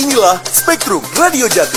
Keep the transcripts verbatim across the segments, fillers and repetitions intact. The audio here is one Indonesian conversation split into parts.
Inilah Spektrum Radio Jatim.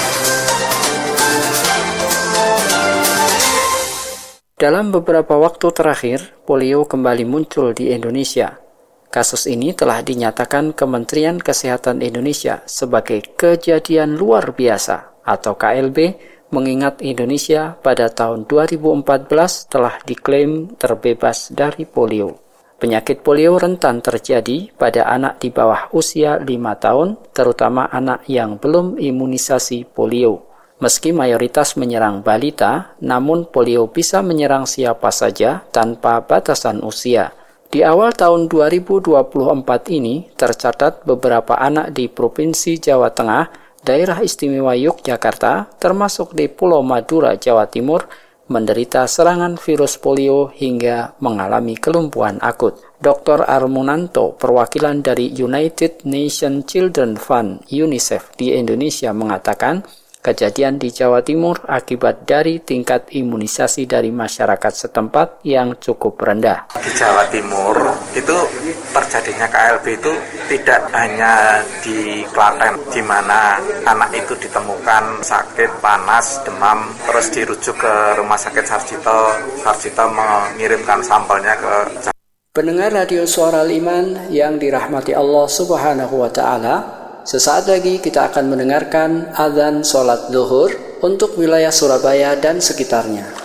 Dalam beberapa waktu terakhir, polio kembali muncul di Indonesia. Kasus ini telah dinyatakan Kementerian Kesehatan Indonesia sebagai kejadian luar biasa atau K L B, mengingat Indonesia pada tahun dua ribu empat belas telah diklaim terbebas dari polio. Penyakit polio rentan terjadi pada anak di bawah usia lima tahun, terutama anak yang belum imunisasi polio. Meski mayoritas menyerang balita, namun polio bisa menyerang siapa saja tanpa batasan usia. Di awal tahun dua ribu dua puluh empat ini, tercatat beberapa anak di Provinsi Jawa Tengah, Daerah Istimewa Yogyakarta, termasuk di Pulau Madura, Jawa Timur, menderita serangan virus polio hingga mengalami kelumpuhan akut. doktor Armunanto, perwakilan dari United Nations Children Fund (UNICEF) di Indonesia mengatakan, kejadian di Jawa Timur akibat dari tingkat imunisasi dari masyarakat setempat yang cukup rendah. Di Jawa Timur itu terjadinya K L B itu tidak hanya di Klaten, di mana anak itu ditemukan sakit, panas, demam, terus dirujuk ke Rumah Sakit Sarjito. Sarjito mengirimkan sampelnya ke Jawa. Pendengar Radio Suara Iman yang dirahmati Allah Subhanahu wa Ta'ala, sesaat lagi kita akan mendengarkan adzan sholat zuhur untuk wilayah Surabaya dan sekitarnya.